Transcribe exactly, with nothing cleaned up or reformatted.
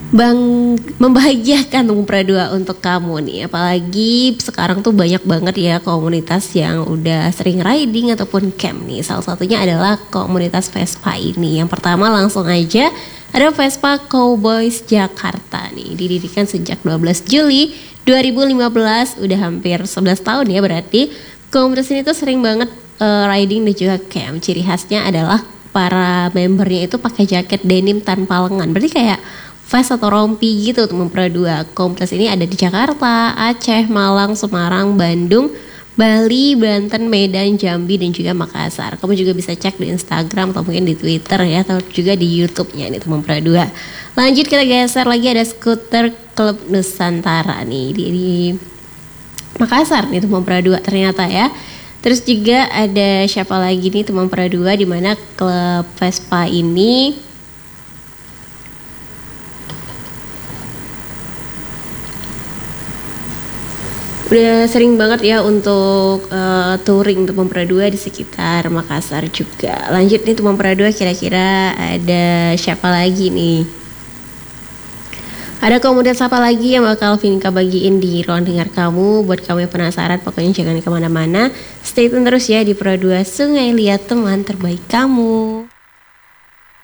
Bang, membahagiakan Umpra dua untuk kamu nih. Apalagi sekarang tuh banyak banget ya komunitas yang udah sering riding ataupun camp nih. Salah satunya adalah komunitas Vespa ini. Yang pertama langsung aja ada Vespa Cowboys Jakarta nih. Didirikan sejak dua belas Juli dua ribu lima belas, udah hampir sebelas tahun ya berarti. Komunitas ini tuh sering banget uh, riding dan juga camp. Ciri khasnya adalah para membernya itu pakai jaket denim tanpa lengan. Berarti kayak vest atau rompi gitu untuk Umpra dua. Komunitas ini ada di Jakarta, Aceh, Malang, Semarang, Bandung, Bali, Banten, Medan, Jambi, dan juga Makassar. Kamu juga bisa cek di Instagram atau mungkin di Twitter ya, atau juga di YouTube-nya nih Umpra dua. Lanjut kita geser lagi, ada skuter Klub Nusantara nih di, di Makassar nih Umpra dua ternyata ya. Terus juga ada siapa lagi nih Umpra dua, di mana klub Vespa ini udah sering banget ya untuk uh, touring untuk Umpra dua di sekitar Makassar juga. Lanjut nih Umpra dua, kira-kira ada siapa lagi nih? Ada komunitas apa lagi yang bakal Vinka bagiin di ruang dengar kamu? Buat kamu yang penasaran, pokoknya jangan kemana-mana. Stay tune terus ya di Pro dua Sungai Liat, teman terbaik kamu.